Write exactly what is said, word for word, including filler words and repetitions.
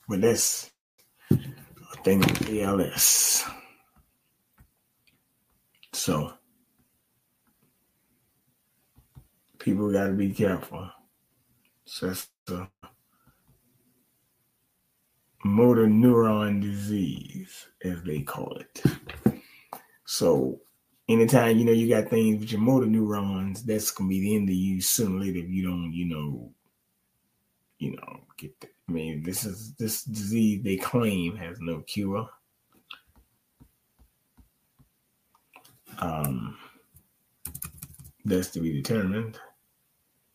But that's a thing of A L S. So people got to be careful. So that's a motor neuron disease, as they call it. So anytime, you know, you got things with your motor neurons, that's going to be the end of you sooner or later if you don't, you know, you know, get the, I mean, this is, this disease they claim has no cure. Um, that's to be determined.